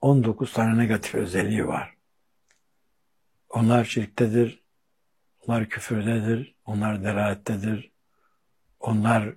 19 tane negatif özelliği var. Onlar şirktedir, onlar küfürdedir, onlar delalettedir, onlar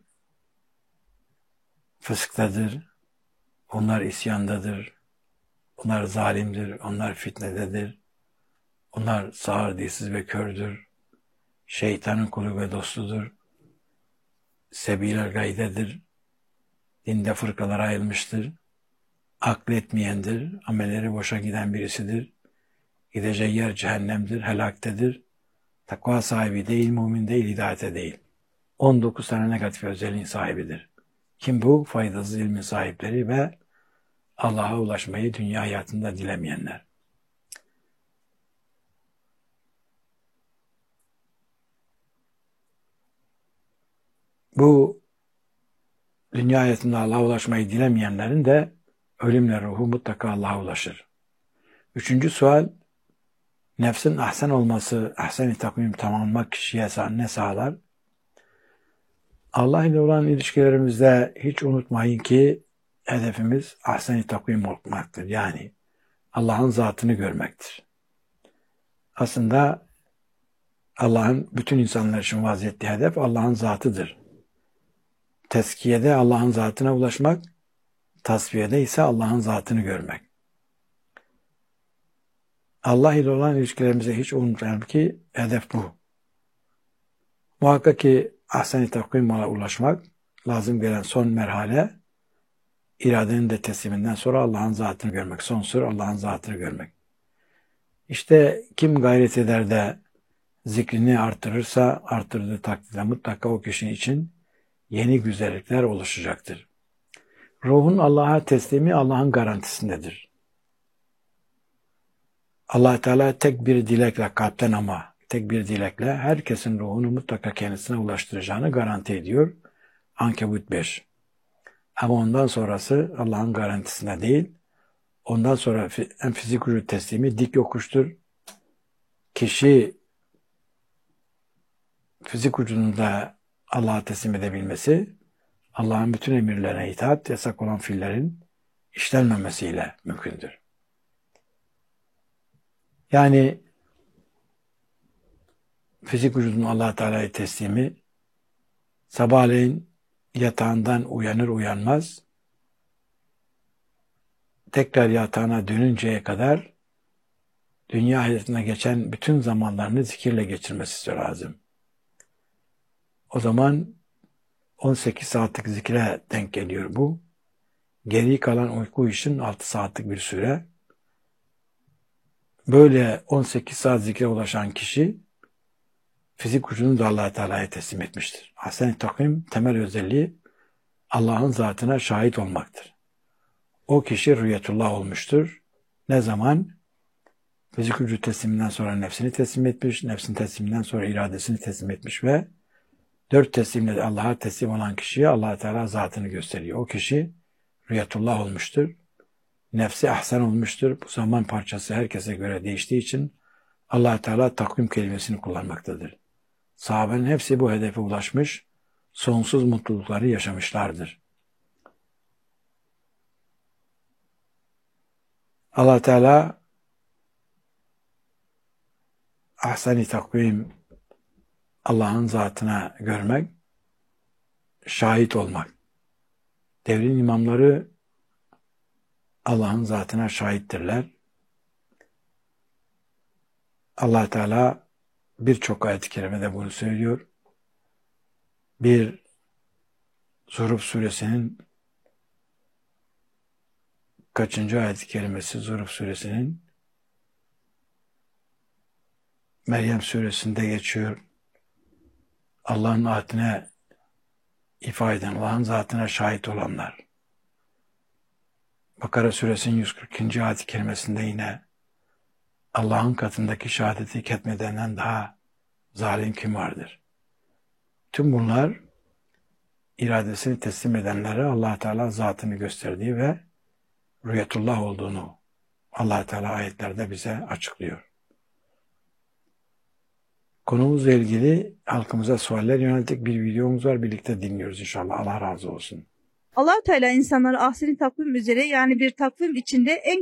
fısktadır, onlar isyandadır, onlar zalimdir, onlar fitnededir, onlar sağır, dilsiz ve kördür, şeytanın kulu ve dostudur, sebiler gaydedir, dinde fırkalara ayrılmıştır, akletmeyendir, amelleri boşa giden birisidir, gideceği yer cehennemdir, helaktedir, takva sahibi değil, mümin değil, hidayete değil. 19 tane negatif özelliğin sahibidir. Kim bu? Faydasız ilmin sahipleri ve Allah'a ulaşmayı dünya hayatında dilemeyenler. Bu dünya hayatında Allah'a ulaşmayı dilemeyenlerin de ölümle ruhu mutlaka Allah'a ulaşır. 3. sual, nefsin ahsen olması, ahsen-i takvim tamamlamak kişiye ne sağlar? Allah ile olan ilişkilerimizde hiç unutmayın ki hedefimiz ahsen-i takvim olmaktır. Yani Allah'ın zatını görmektir. Aslında Allah'ın bütün insanlar için vazettiği hedef Allah'ın zatıdır. Tezkiyede Allah'ın zatına ulaşmak, tasfiyede ise Allah'ın zatını görmek. Allah ile olan ilişkilerimize hiç unutmayalım ki hedef bu. Muhakkak ki ahsen-i takvim'a ulaşmak lazım gelen son merhale, iradenin de tesliminden sonra Allah'ın zatını görmek. Son sır Allah'ın zatını görmek. İşte kim gayret eder de zikrini artırırsa, arttırdığı takdirde mutlaka o kişinin için yeni güzellikler oluşacaktır. Ruhun Allah'a teslimi Allah'ın garantisindedir. Allah Teala tek bir dilekle, kalpten ama tek bir dilekle herkesin ruhunu mutlaka kendisine ulaştıracağını garanti ediyor. Ankebut 5. Ama ondan sonrası Allah'ın garantisinde değil. Ondan sonra en fizik vücut teslimi dik yokuştur. Kişi fizik vücudunda Allah'a teslim edebilmesi, Allah'ın bütün emirlerine itaat, yasak olan fiillerin işlenmemesiyle mümkündür. Yani fizik vücudun Allah Teala'ya teslimi, sabahleyin yatağından uyanır uyanmaz, tekrar yatağına dönünceye kadar dünya hayatına geçen bütün zamanlarını zikirle geçirmesi lazım. O zaman 18 saatlik zikre denk geliyor bu. Geri kalan uyku için 6 saatlik bir süre. Böyle 18 saat zikre ulaşan kişi fizik vücudunu da Allah Teala'ya teslim etmiştir. Ahsen-i takvim temel özelliği Allah'ın zatına şahit olmaktır. O kişi rüyetullah olmuştur. Ne zaman? Fizik vücut tesliminden sonra nefsini teslim etmiş, nefsin tesliminden sonra iradesini teslim etmiş ve 4 teslimle Allah'a teslim olan kişiye Allah Teala zatını gösteriyor. O kişi rüyetullah olmuştur. Nefsi ahsen olmuştur. Bu zaman parçası herkese göre değiştiği için Allah Teala takvim kelimesini kullanmaktadır. Sahabenin hepsi bu hedefe ulaşmış, sonsuz mutlulukları yaşamışlardır. Allah Teala ahsen-i takvim, Allah'ın zatına görmek, şahit olmak. Devrin imamları Allah'ın zatına şahittirler. Allah Teala birçok ayet-i kerimede bunu söylüyor. Bir Zuhruf suresinin kaçıncı ayet-i kerimesi? Zuhruf suresinin Meryem suresinde geçiyor. Allah'ın ahdine ifade eden, Allah'ın zatına şahit olanlar. Bakara suresinin 140. ayet-i kerimesinde yine Allah'ın katındaki şehadeti ketmedenden daha zalim kim vardır? Tüm bunlar iradesini teslim edenlere Allah Teala zatını gösterdiği ve rüyetullah olduğunu Allah Teala ayetlerde bize açıklıyor. Konumuzla ilgili halkımıza sualler yönelik bir videomuz var. Birlikte dinliyoruz inşallah. Allah razı olsun. Allah Teala insanları ahsen-i takvim üzere, yani bir takvim içinde en